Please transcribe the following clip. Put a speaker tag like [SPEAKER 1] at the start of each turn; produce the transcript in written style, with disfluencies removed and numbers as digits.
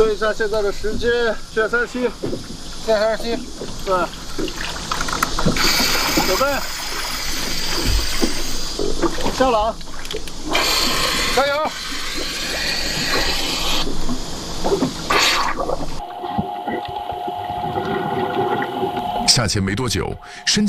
[SPEAKER 1] 对一下现在的时间，现在37，现在37，对，准备，下朗，加油！
[SPEAKER 2] 下潜没多久，